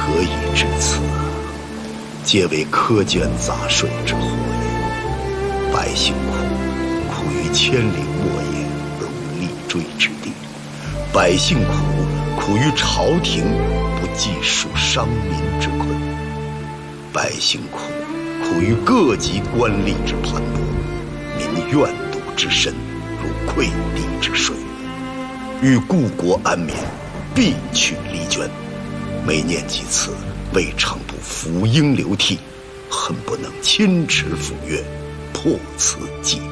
何以至此？皆为苛捐杂税之祸也。百姓苦于千里沃野而无立锥之地，百姓苦于朝廷不计数商民之困，百姓苦于各级官吏之盘剥，民怨毒之深如溃地之水。欲故国安民，必去离捐。每念及此，未尝不抚膺流涕，恨不能亲持抚乐，破此计。